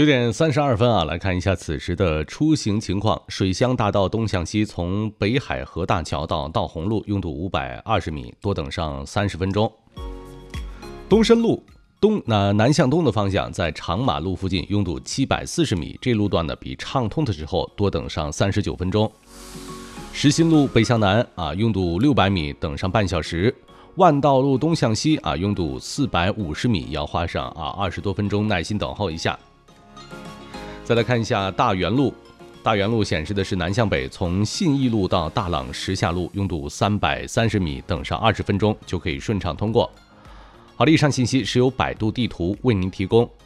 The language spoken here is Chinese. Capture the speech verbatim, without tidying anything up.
九点三十二分啊，来看一下此时的出行情况。水乡大道东向西，从北海河大桥到道宏路拥堵五百二十米，多等上三十分钟。东深路东那南向东的方向，在长马路附近拥堵七百四十米，这路段呢比畅通的时候多等上三十九分钟。石新路北向南啊，拥堵六百米，等上半小时。万道路东向西啊，拥堵四百五十米，要花上啊二十多分钟，耐心等候一下。再来看一下大元路，大元路显示的是南向北，从信义路到大朗石下路拥堵三百三十米，等上二十分钟就可以顺畅通过。好的，以上信息是由百度地图为您提供。